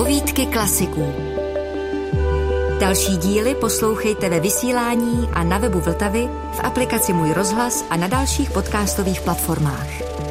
Povídky klasiků. Další díly poslouchejte ve vysílání a na webu Vltavy, v aplikaci Můj rozhlas a na dalších podcastových platformách.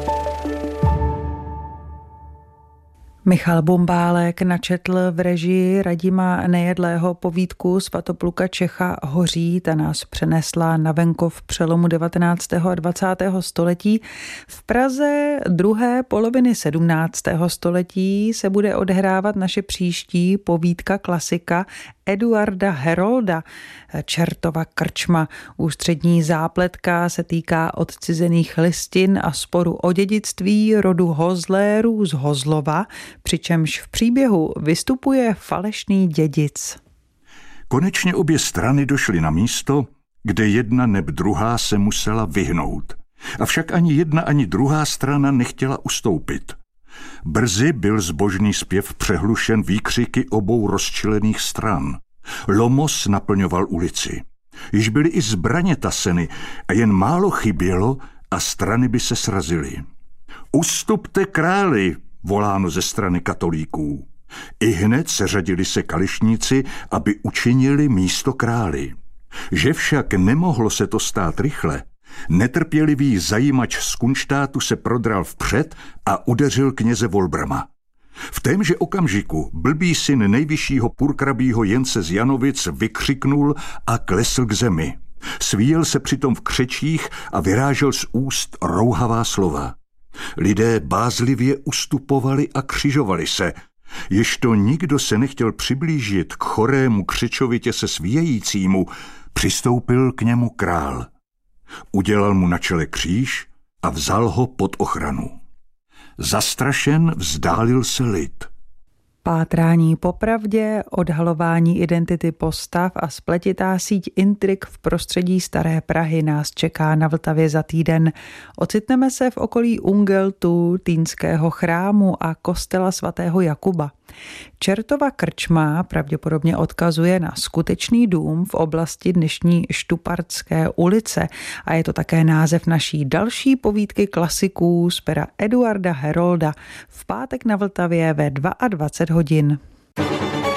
Michal Bombálek načetl v režii Radima Nejedlého povídku Svatopluka Čecha Hoří. Ta nás přenesla na venkov přelomu 19. a 20. století. V Praze druhé poloviny 17. století se bude odehrávat naše příští povídka klasika Eduarda Herolda, Čertova krčma. Ústřední zápletka se týká odcizených listin a sporu o dědictví rodu Hozlérů z Hozlova, přičemž v příběhu vystupuje falešný dědic. Konečně obě strany došly na místo, kde jedna neb druhá se musela vyhnout. Avšak ani jedna, ani druhá strana nechtěla ustoupit. Brzy byl zbožný zpěv přehlušen výkřiky obou rozčilených stran. Lomos naplňoval ulici. Již byly i zbraně taseny a jen málo chybělo a strany by se srazily. Ustupte králi, voláno ze strany katolíků. Ihned seřadili se kališníci, aby učinili místo králi. Že však nemohlo se to stát rychle, netrpělivý zajímač z Kunštátu se prodral vpřed a udeřil kněze Volbrama. V témže okamžiku blbý syn nejvyššího purkrabího Jence z Janovic vykřiknul a klesl k zemi. Svíjel se přitom v křečích a vyrážel z úst rouhavá slova. Lidé bázlivě ustupovali a křižovali se. Ježto nikdo se nechtěl přiblížit k chorému křečovitě se svíjejícímu, přistoupil k němu král. Udělal mu na čele kříž a vzal ho pod ochranu. Zastrašen vzdálil se lid. Pátrání po pravdě, odhalování identity postav a spletitá síť intrik v prostředí Staré Prahy nás čeká na Vltavě za týden. Ocitneme se v okolí Ungeltu, Týnského chrámu a kostela svatého Jakuba. Čertova krčma pravděpodobně odkazuje na skutečný dům v oblasti dnešní Štupardské ulice a je to také název naší další povídky klasiků z pera Eduarda Herolda v pátek na Vltavě ve 22 hodin.